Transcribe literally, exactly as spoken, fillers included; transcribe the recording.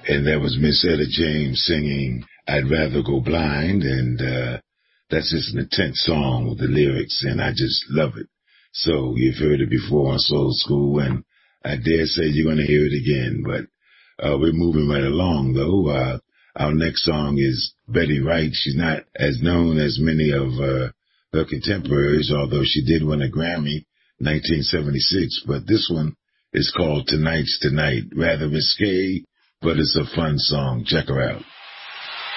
And that was Miss Etta James singing I'd Rather Go Blind, and uh that's just an intense song with the lyrics, and I just love it. So you've heard it before on Soul School, and I dare say you're going to hear it again. But uh we're moving right along, though. Uh Our next song is Betty Wright. She's not as known as many of uh her contemporaries, although she did win a Grammy nineteen seventy-six. But this one is called Tonight's Tonight. Rather risque, but it's a fun song. Check her out.